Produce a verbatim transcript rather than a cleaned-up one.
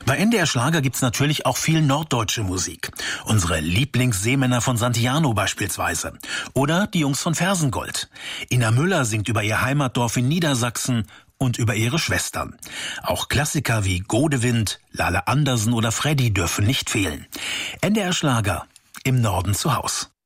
Bei N D R Schlager gibt's natürlich auch viel norddeutsche Musik. Unsere Lieblingsseemänner von Santiano beispielsweise. Oder die Jungs von Fersengold. Ina Müller singt über ihr Heimatdorf in Niedersachsen und über ihre Schwestern. Auch Klassiker wie Godewind, Lale Andersen oder Freddy dürfen nicht fehlen. N D R Schlager, im Norden zu Haus.